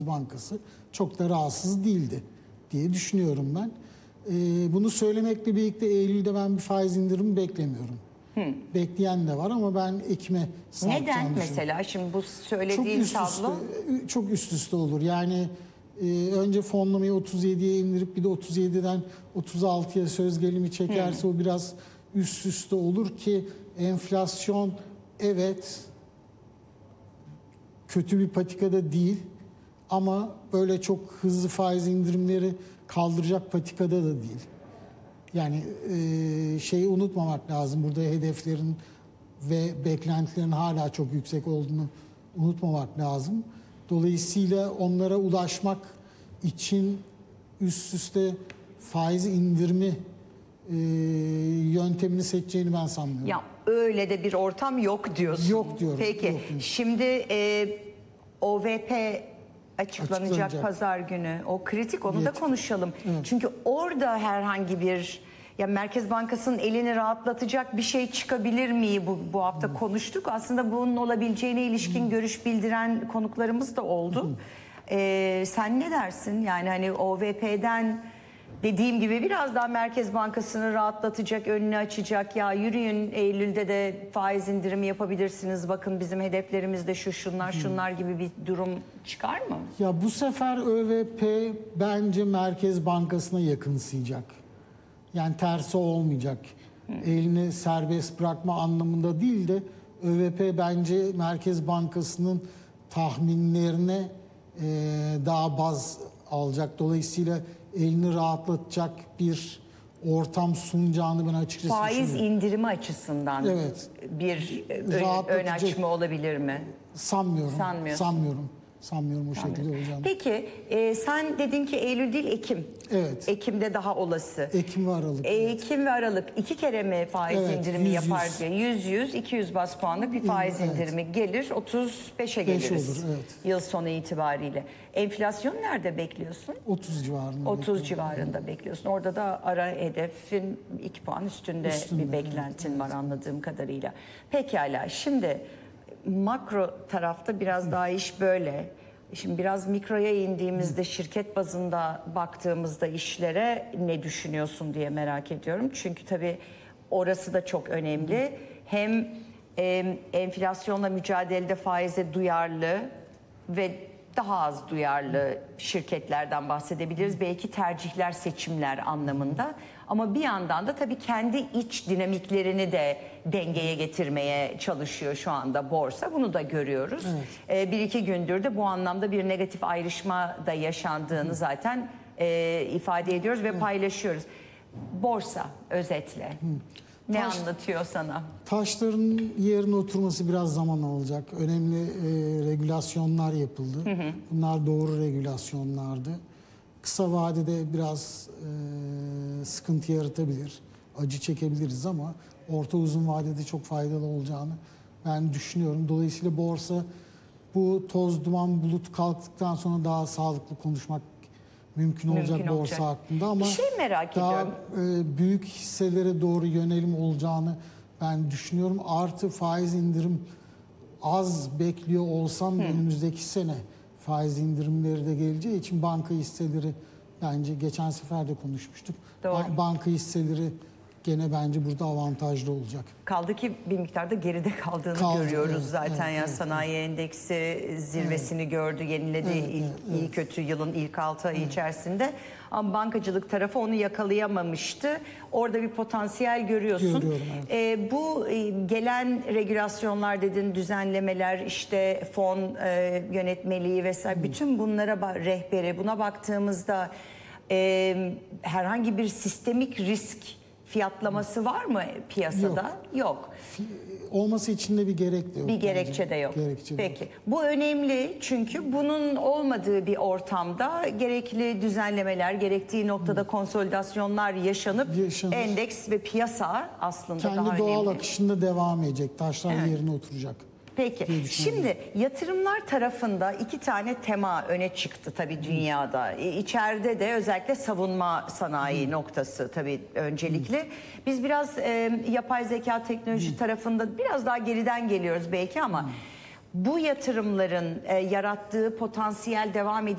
Bankası çok da rahatsız değildi diye düşünüyorum ben. Bunu söylemekle birlikte Eylül'de ben bir faiz indirimi beklemiyorum. Bekleyen de var ama ben Ekim'e sarkacağını Neden düşünüyorum. mesela şimdi bu söylediğin tablo? Çok üst üste olur. Yani önce fonlamayı 37'ye indirip bir de 37'den 36'ya söz gelimi çekerse o biraz üst üste olur ki enflasyon evet kötü bir patikada değil ama böyle çok hızlı faiz indirimleri kaldıracak patikada da değil. Yani şeyi unutmamak lazım. Burada hedeflerin ve beklentilerin hala çok yüksek olduğunu unutmamak lazım. Dolayısıyla onlara ulaşmak için üst üste faiz indirimi yöntemini seçeceğini ben sanmıyorum. Ya öyle de bir ortam yok diyorsun. Yok diyorum. Peki yok diyorum. şimdi OVP açıklanacak pazar günü. O kritik, onu da konuşalım. Evet. Çünkü orada herhangi bir Merkez Bankası'nın elini rahatlatacak bir şey çıkabilir mi? Bu hafta konuştuk. Aslında bunun olabileceğine ilişkin görüş bildiren konuklarımız da oldu. Sen ne dersin? Yani hani OVP'den dediğim gibi biraz daha Merkez Bankası'nı rahatlatacak, önünü açacak. Ya yürüyün, Eylül'de de faiz indirimi yapabilirsiniz. Bakın bizim hedeflerimizde şunlar gibi bir durum çıkar mı? Ya bu sefer ÖVP bence Merkez Bankası'na yakınsayacak. Yani tersi olmayacak. Elini serbest bırakma anlamında değil de ÖVP bence Merkez Bankası'nın tahminlerine daha baz alacak. Dolayısıyla elini rahatlatacak bir ortam sunacağını ben açıkçası Faiz düşünüyorum. indirimi açısından Evet. bir ön Rahatlatıcı. açma olabilir mi? Sanmıyorum. Sanmıyorsun. Sanmıyorum o şekilde olacağını. Peki sen dedin ki Eylül değil Ekim. Evet. Ekim'de daha olası. Ekim ve Aralık. Ekim ve Aralık 2 kere mi faiz Evet, indirimi 100, yapar diye 200 bas puanlık bir faiz indirimi gelir, 35'e geliriz olur, evet. yıl sonu itibariyle. Enflasyon nerede bekliyorsun? 30 civarında. 30 civarında bekliyorsun. Orada da ara hedefin 2 puan üstünde bir beklentin var anladığım kadarıyla. Pekala, şimdi makro tarafta biraz daha iş böyle. Şimdi biraz mikroya indiğimizde şirket bazında baktığımızda işlere ne düşünüyorsun diye merak ediyorum. Çünkü tabii orası da çok önemli. Hem enflasyonla mücadelede faize duyarlı ve daha az duyarlı şirketlerden bahsedebiliriz. Belki tercihler, seçimler anlamında. Ama bir yandan da tabii kendi iç dinamiklerini de dengeye getirmeye çalışıyor şu anda borsa. Bunu da görüyoruz. Evet. Bir iki gündür de bu anlamda bir negatif ayrışma da yaşandığını zaten ifade ediyoruz ve paylaşıyoruz. Borsa özetle ne anlatıyor sana? Taşların yerine oturması biraz zaman alacak. Önemli regülasyonlar yapıldı. Bunlar doğru regülasyonlardı. Kısa vadede biraz sıkıntı yaratabilir. Acı çekebiliriz ama orta uzun vadede çok faydalı olacağını ben düşünüyorum. Dolayısıyla borsa bu toz duman bulut kalktıktan sonra daha sağlıklı konuşmak mümkün olacak borsa hakkında ama bir şey merak daha ediyorum. Büyük hisselere doğru yönelim olacağını ben düşünüyorum. Artı faiz indirim az bekliyor olsam da önümüzdeki sene faiz indirimleri de geleceği için banka hisseleri bence geçen sefer de konuşmuştuk. Banka hisseleri gene bence burada avantajlı olacak. Kaldı ki bir miktarda geride kaldığını görüyoruz zaten. Sanayi endeksi zirvesini gördü, yeniledi iyi kötü yılın ilk 6 ayı içerisinde. Ama bankacılık tarafı onu yakalayamamıştı. Orada bir potansiyel görüyorsun. Bu gelen regülasyonlar dedin, düzenlemeler, işte fon yönetmeliği vesaire, bütün bunlara rehberi, buna baktığımızda herhangi bir sistemik risk fiyatlaması var mı piyasada? Yok. Olması için de bir gerek de yok. Bir gerekçe de yok. Peki. Bu önemli çünkü bunun olmadığı bir ortamda gerekli düzenlemeler, gerektiği noktada konsolidasyonlar yaşanıp endeks ve piyasa aslında kendi daha önemli. doğal akışında devam edecek. Taşlar yerine oturacak. Peki. Şimdi yatırımlar tarafında 2 tane tema öne çıktı tabii dünyada. İçeride de özellikle savunma sanayi noktası tabii öncelikle. Biz biraz yapay zeka teknoloji tarafında biraz daha geriden geliyoruz belki ama Bu yatırımların yarattığı potansiyel devam